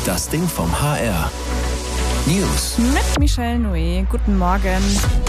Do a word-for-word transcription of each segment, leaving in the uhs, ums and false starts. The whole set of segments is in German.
Das Ding vom H R. News. Mit Michelle Noé. Guten Morgen.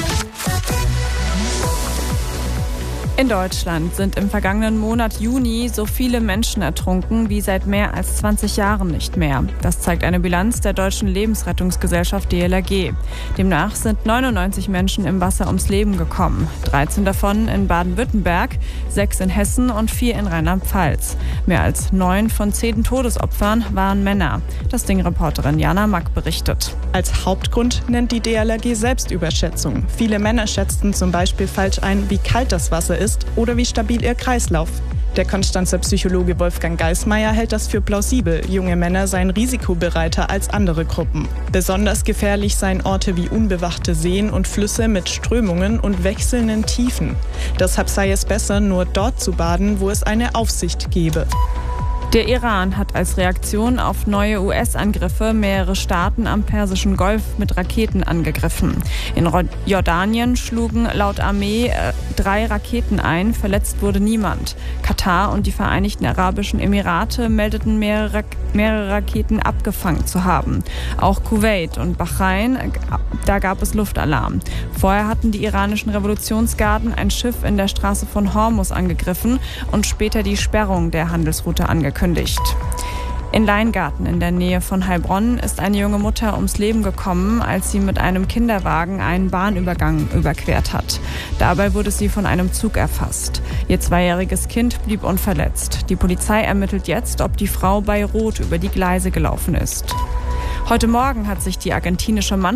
In Deutschland sind im vergangenen Monat Juni so viele Menschen ertrunken wie seit mehr als zwanzig Jahren nicht mehr. Das zeigt eine Bilanz der Deutschen Lebensrettungsgesellschaft D L R G. Demnach sind neunundneunzig Menschen im Wasser ums Leben gekommen. dreizehn davon in Baden-Württemberg, sechs in Hessen und vier in Rheinland-Pfalz. Mehr als neun von zehn Todesopfern waren Männer. Das Ding-Reporterin Jana Mack berichtet. Als Hauptgrund nennt die D L R G Selbstüberschätzung. Viele Männer schätzten zum Beispiel falsch ein, wie kalt das Wasser ist oder wie stabil ihr Kreislauf. Der Konstanzer Psychologe Wolfgang Geismeier hält das für plausibel. Junge Männer seien risikobereiter als andere Gruppen. Besonders gefährlich seien Orte wie unbewachte Seen und Flüsse mit Strömungen und wechselnden Tiefen. Deshalb sei es besser, nur dort zu baden, wo es eine Aufsicht gebe. Der Iran hat als Reaktion auf neue U S-Angriffe mehrere Staaten am Persischen Golf mit Raketen angegriffen. In Jordanien schlugen laut Armee äh, drei Raketen ein, verletzt wurde niemand. Katar und die Vereinigten Arabischen Emirate meldeten mehrere, mehrere Raketen abgefangen zu haben. Auch Kuwait und Bahrain, äh, da gab es Luftalarm. Vorher hatten die iranischen Revolutionsgarden ein Schiff in der Straße von Hormuz angegriffen und später die Sperrung der Handelsroute angekündigt. In Leingarten in der Nähe von Heilbronn ist eine junge Mutter ums Leben gekommen, als sie mit einem Kinderwagen einen Bahnübergang überquert hat. Dabei wurde sie von einem Zug erfasst. Ihr zweijähriges Kind blieb unverletzt. Die Polizei ermittelt jetzt, ob die Frau bei Rot über die Gleise gelaufen ist. Heute Morgen hat sich die argentinische Mannschaft